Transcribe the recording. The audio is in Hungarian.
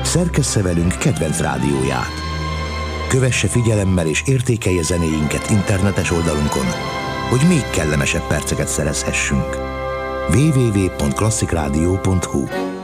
szerkessze velünk kedvenc rádióját. Kövesse figyelemmel és értékelje zenéinket internetes oldalunkon, hogy még kellemesebb perceket szerezhessünk. www.klasszikrádió.hu